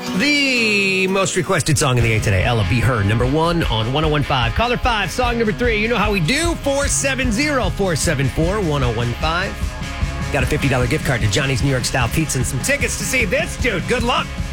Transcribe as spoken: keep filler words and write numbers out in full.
The most requested song in the eight today, Ella Be Her, number one on one oh one five. Caller five, song number three. You know how we do. four seven zero, four seven four, one oh one five. Got a fifty dollars gift card to Johnny's New York Style Pizza and some tickets to see this dude. Good luck.